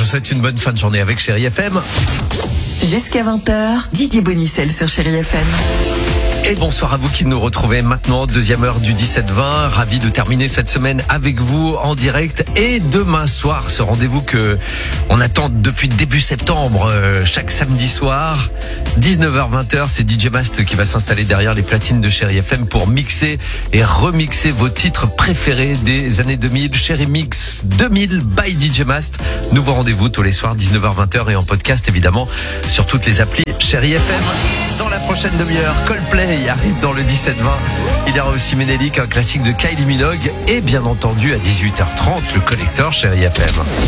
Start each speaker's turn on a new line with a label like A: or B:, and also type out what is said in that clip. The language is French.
A: souhaite une bonne fin de journée avec Chérie FM.
B: Jusqu'à 20h, Didier Bonicel sur Chérie FM.
A: Et bonsoir à vous qui nous retrouvez maintenant, deuxième heure du 17-20. Ravi de terminer cette semaine avec vous en direct. Et demain soir, ce rendez-vous que on attend depuis début septembre, chaque samedi soir, 19h-20h, c'est DJ Mast qui va s'installer derrière les platines de Chérie FM pour mixer et remixer vos titres préférés des années 2000. Chérie Mix 2000 by DJ Mast. Nouveau rendez-vous tous les soirs, 19h-20h et en podcast évidemment sur toutes les applis Chérie FM. Dans la prochaine demi-heure, Coldplay arrive dans le 17-20. Il y aura aussi Ménélique, un classique de Kylie Minogue. Et bien entendu, à 18h30, le collecteur Chérie FM.